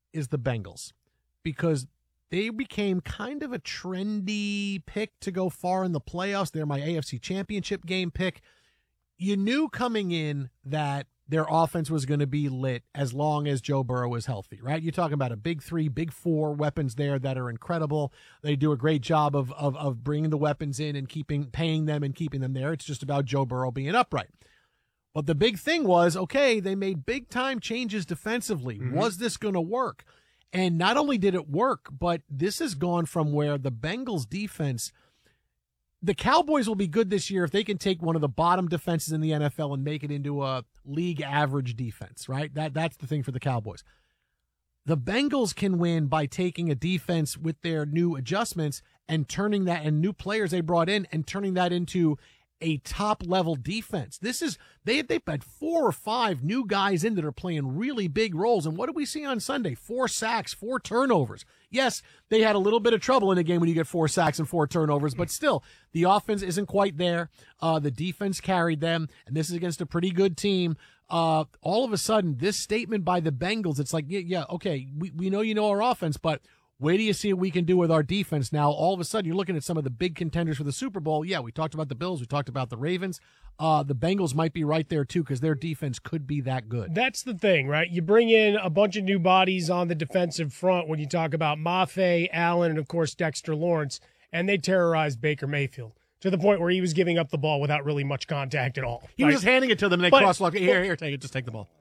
is the Bengals, because they became kind of a trendy pick to go far in the playoffs. They're my AFC Championship game pick. You knew coming in that their offense was going to be lit as long as Joe Burrow is healthy, right? You're talking about a big three, big four weapons there that are incredible. They do a great job of bringing the weapons in and paying them and keeping them there. It's just about Joe Burrow being upright. But the big thing was, okay, they made big-time changes defensively. Mm-hmm. Was this going to work? And not only did it work, but this has gone from where the Bengals defense – the Cowboys will be good this year if they can take one of the bottom defenses in the NFL and make it into a league average defense, right? That's the thing for the Cowboys. The Bengals can win by taking a defense with their new adjustments and turning that, and new players they brought in, and turning that into a top-level defense. They've had 4 or 5 new guys in that are playing really big roles. And what did we see on Sunday? 4 sacks, 4 turnovers. Yes, they had a little bit of trouble in a game when you get 4 sacks and 4 turnovers, but still, the offense isn't quite there. The defense carried them, and this is against a pretty good team. All of a sudden, this statement by the Bengals, it's like, yeah, okay, we know you know our offense, but wait till you see what we can do with our defense. Now, all of a sudden, you're looking at some of the big contenders for the Super Bowl. Yeah, we talked about the Bills. We talked about the Ravens. The Bengals might be right there, too, because their defense could be that good. That's the thing, right? You bring in a bunch of new bodies on the defensive front when you talk about Mafe, Allen, and, of course, Dexter Lawrence, and they terrorized Baker Mayfield to the point where he was giving up the ball without really much contact at all. He was just handing it to them, and they cross-locked. Here, take it. Just take the ball.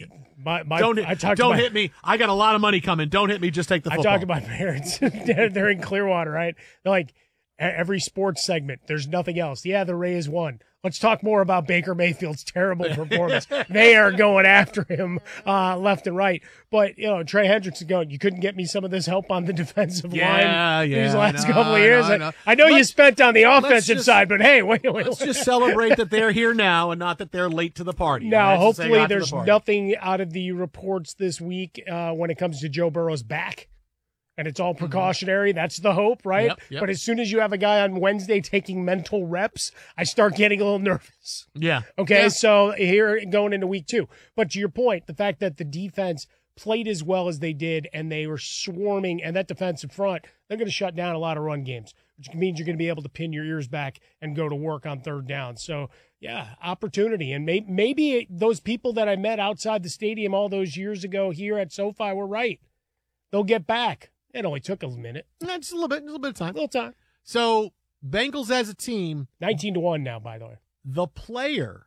Don't hit me. I got a lot of money coming. Don't hit me. Just take the football. I talk to my parents. They're in Clearwater, right? They're like, every sports segment, there's nothing else. Yeah, the Rays won. Let's talk more about Baker Mayfield's terrible performance. They are going after him left and right. But, Trey Hendrickson going, you couldn't get me some of this help on the defensive line these last couple of years. I know you spent on the offensive side, but hey, wait. Let's just celebrate that they're here now and not that they're late to the party. Now, hopefully there's nothing out of the reports this week when it comes to Joe Burrow's back. And it's all precautionary. Mm-hmm. That's the hope, right? Yep. But as soon as you have a guy on Wednesday taking mental reps, I start getting a little nervous. Yeah. Okay, so here going into week 2. But to your point, the fact that the defense played as well as they did and they were swarming, and that defensive front, they're going to shut down a lot of run games, which means you're going to be able to pin your ears back and go to work on third down. So, yeah, opportunity. And maybe those people that I met outside the stadium all those years ago here at SoFi were right. They'll get back. It only took a minute. Just a little bit of time. A little time. So, Bengals as a team. 19-1 now, by the way. The player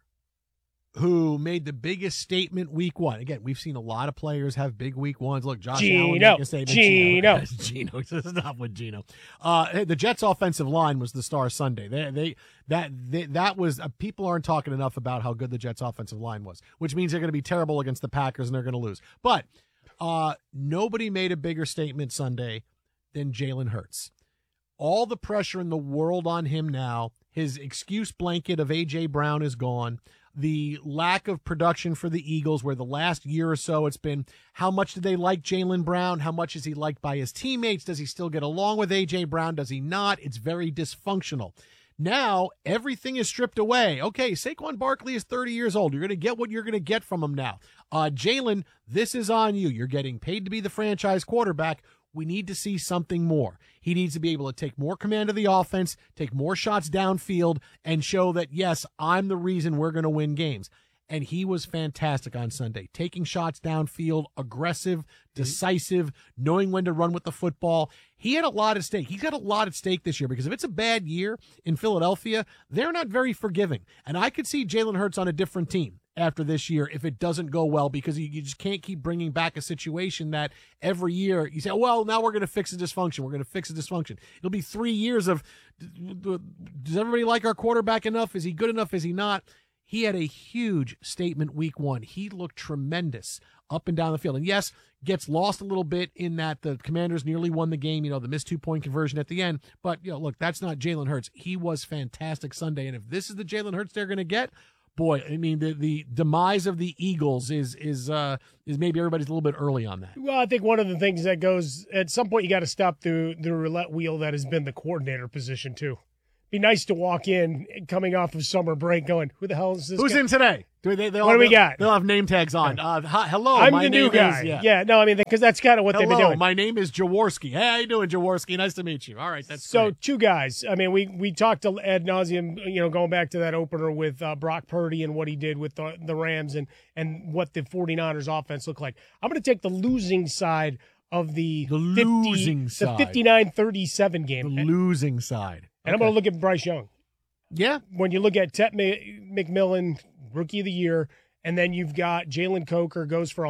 who made the biggest statement week 1. Again, we've seen a lot of players have big week 1s. Look, Josh Allen made a statement. Gino. Stop with Gino. The Jets' offensive line was the star Sunday. That was people aren't talking enough about how good the Jets' offensive line was, which means they're going to be terrible against the Packers and they're going to lose. But nobody made a bigger statement Sunday than Jalen Hurts. All the pressure in the world on him now. His excuse blanket of A.J. Brown is gone. The lack of production for the Eagles, where the last year or so it's been, how much do they like Jaylen Brown? How much is he liked by his teammates? Does he still get along with A.J. Brown? Does he not? It's very dysfunctional. Now, everything is stripped away. Okay, Saquon Barkley is 30 years old. You're going to get what you're going to get from him now. Jalen, this is on you. You're getting paid to be the franchise quarterback. We need to see something more. He needs to be able to take more command of the offense, take more shots downfield, and show that, yes, I'm the reason we're going to win games. And he was fantastic on Sunday, taking shots downfield, aggressive, decisive, knowing when to run with the football. He had a lot at stake. He's got a lot at stake this year because if it's a bad year in Philadelphia, they're not very forgiving. And I could see Jalen Hurts on a different team after this year if it doesn't go well, because you just can't keep bringing back a situation that every year you say, well, now we're going to fix a dysfunction. We're going to fix a dysfunction. It'll be 3 years of, does everybody like our quarterback enough? Is he good enough? Is he not? He had a huge statement week 1. He looked tremendous up and down the field. And yes, gets lost a little bit in that the Commanders nearly won the game, the missed 2-point conversion at the end. But, look, that's not Jalen Hurts. He was fantastic Sunday. And if this is the Jalen Hurts they're going to get, boy, I mean, the demise of the Eagles is maybe everybody's a little bit early on that. Well, I think one of the things that goes, at some point you got to stop the roulette wheel that has been the coordinator position too. Be nice to walk in coming off of summer break going, who the hell is this Who's guy? in today? What do we got? They'll have name tags on. Hello, I'm my the new guy. No, I mean, because that's kind of what they've been doing. My name is Jaworski. Hey, how you doing, Jaworski? Nice to meet you. All right, that's so great. Two guys. I mean, we talked to ad nauseum, going back to that opener with Brock Purdy and what he did with the Rams and what the 49ers offense looked like. I'm going to take the losing side of the 59-37 game. The losing side. And I'm going to look at Bryce Young. Yeah. When you look at Tet McMillan, Rookie of the Year, and then you've got Jalen Coker goes for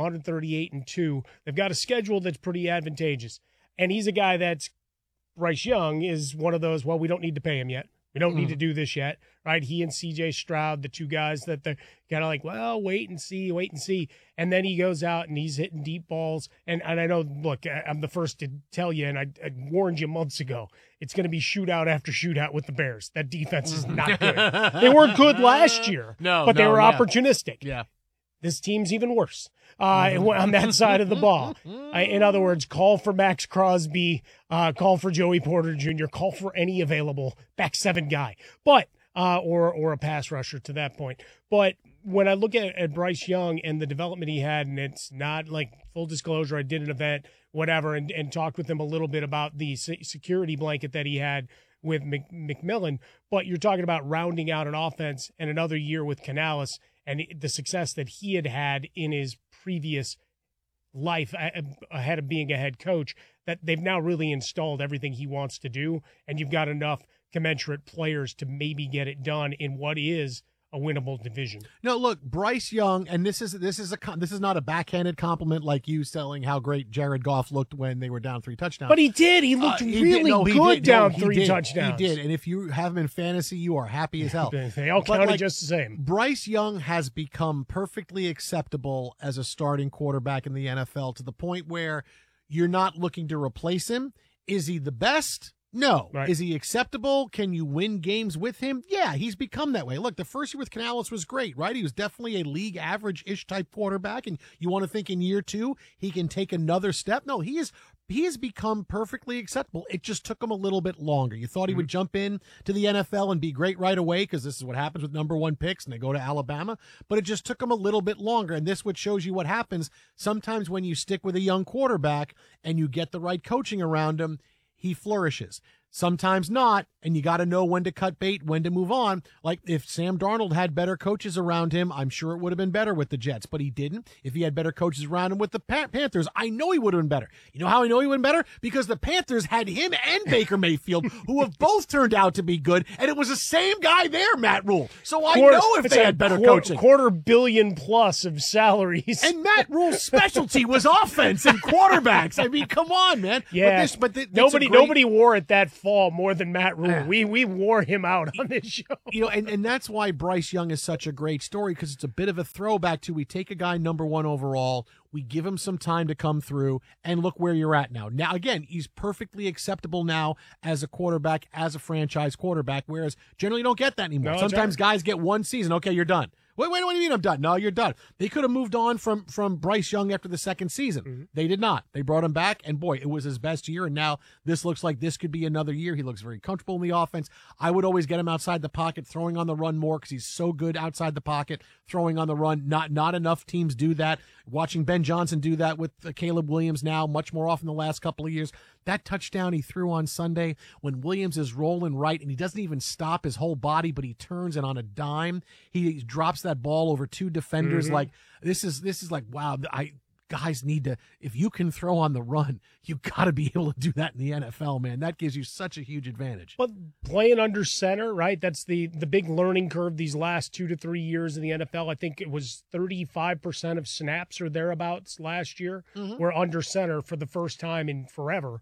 138-2. They've got a schedule that's pretty advantageous. And he's a guy that's Bryce Young is one of those, well, we don't need to pay him yet. We don't need to do this yet, right? He and C.J. Stroud, the two guys that they're kind of like, well, wait and see. And then he goes out and he's hitting deep balls. And I know, look, I'm the first to tell you, and I warned you months ago, it's going to be shootout after shootout with the Bears. That defense is not good. They weren't good last year, but they were opportunistic. Yeah. This team's even worse on that side of the ball. In other words, call for Max Crosby, call for Joey Porter Jr., call for any available back seven guy, but or a pass rusher to that point. But when I look at Bryce Young and the development he had, and it's not like full disclosure, I did an event, whatever, and talked with him a little bit about the security blanket that he had with McMillan, but you're talking about rounding out an offense and another year with Canales and the success that he had in his previous life ahead of being a head coach, that they've now really installed everything he wants to do, and you've got enough commensurate players to maybe get it done in what is a winnable division. No, look, Bryce Young, and this is not a backhanded compliment like you selling how great Jared Goff looked when they were down 3 touchdowns. But he did. He looked really good down 3 touchdowns. He did. And if you have him in fantasy, you are happy as hell. They all counted just the same. Bryce Young has become perfectly acceptable as a starting quarterback in the NFL to the point where you're not looking to replace him. Is he the best? No. Right. Is he acceptable? Can you win games with him? Yeah, he's become that way. Look, the first year with Canales was great, right? He was definitely a league average-ish type quarterback, and you want to think in year 2 he can take another step? No, he has become perfectly acceptable. It just took him a little bit longer. You thought he would jump in to the NFL and be great right away because this is what happens with number 1 picks and they go to Alabama, but it just took him a little bit longer, and this what shows you what happens sometimes when you stick with a young quarterback and you get the right coaching around him. He flourishes. Sometimes not, and you got to know when to cut bait, when to move on. Like if Sam Darnold had better coaches around him, I'm sure it would have been better with the Jets, but he didn't. If he had better coaches around him with the Panthers, I know he would have been better. You know how I know he would have been better? Because the Panthers had him and Baker Mayfield, who have both turned out to be good, and it was the same guy there, Matt Rule. So I know if they had better coaching. $250 million plus of salaries. And Matt Rule's specialty was offense and quarterbacks. I mean, come on, man. Yeah. Nobody wore it that fall more than Matt Rule. We wore him out on this show. And that's why Bryce Young is such a great story, because it's a bit of a throwback to we take a guy number 1 overall, we give him some time to come through, and look where you're at now. Now, again, he's perfectly acceptable now as a quarterback, as a franchise quarterback, whereas generally you don't get that anymore. Sometimes guys get 1 season. Okay, you're done. Wait, what do you mean I'm done? No, you're done. They could have moved on from Bryce Young after the 2nd season. Mm-hmm. They did not. They brought him back, and boy, it was his best year, and now this looks like this could be another year. He looks very comfortable in the offense. I would always get him outside the pocket, throwing on the run more because he's so good outside the pocket, throwing on the run. Not enough teams do that. Watching Ben Johnson do that with Caleb Williams now much more often the last couple of years. That touchdown he threw on Sunday when Williams is rolling right and he doesn't even stop his whole body, but he turns and on a dime, he drops that ball over 2 defenders. Like this is like, wow, guys need to, if you can throw on the run, you got to be able to do that in the NFL, man. That gives you such a huge advantage. But playing under center, right? That's the big learning curve these last 2 to 3 years in the NFL. I think it was 35% of snaps or thereabouts last year were under center for the first time in forever.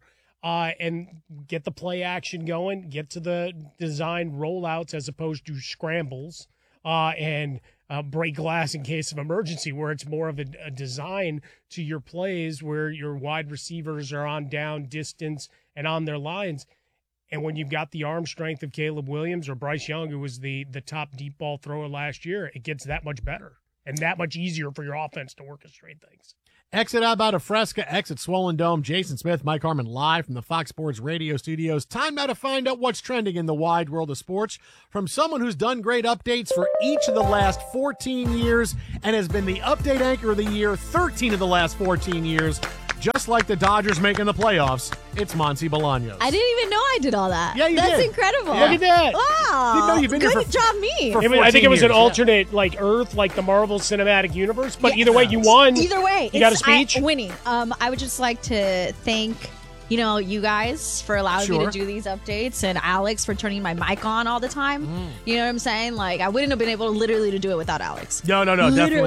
And get the play action going, get to the design rollouts as opposed to scrambles, and break glass in case of emergency, where it's more of a design to your plays where your wide receivers are on down distance and on their lines. And when you've got the arm strength of Caleb Williams or Bryce Young, who was the top deep ball thrower last year, it gets that much better and that much easier for your offense to orchestrate things. Exit out about a Fresca, exit Swollen Dome. Jason Smith, Mike Harmon, live from the Fox Sports Radio studios. Time now to find out what's trending in the wide world of sports from someone who's done great updates for each of the last 14 years and has been the update anchor of the year 13 of the last 14 years. Just like the Dodgers making the playoffs, it's Monty Bolaños. I didn't even know I did all that. Yeah, you That's did. incredible. Yeah. Look at that. Wow. Didn't know you've been Good here for- job, me. for- I think it was 14 an years, alternate, like Earth, like the Marvel Cinematic Universe. But Yeah. either way, you won. Either way. You got a speech? Winning. I would just like to thank, you guys for allowing me Sure. to do these updates and Alex for turning my mic on all the time. You know what I'm saying? Like, I wouldn't have been able literally to do it without Alex. No, definitely